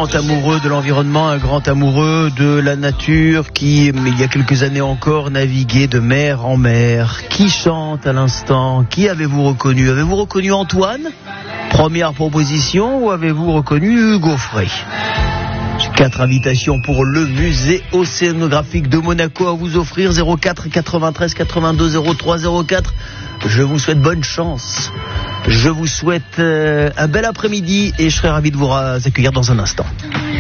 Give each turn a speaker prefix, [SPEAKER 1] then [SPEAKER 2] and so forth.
[SPEAKER 1] grand amoureux de l'environnement, un grand amoureux de la nature qui, il y a quelques années encore, naviguait de mer en mer. Qui chante à l'instant? Qui avez-vous reconnu? Avez-vous reconnu Antoine? Première proposition, ou avez-vous reconnu Hugo Frey? 4 invitations pour le musée océanographique de Monaco à vous offrir. 04 93 82 03 04. Je vous souhaite bonne chance. Je vous souhaite un bel après-midi et je serai ravi de vous accueillir dans un instant.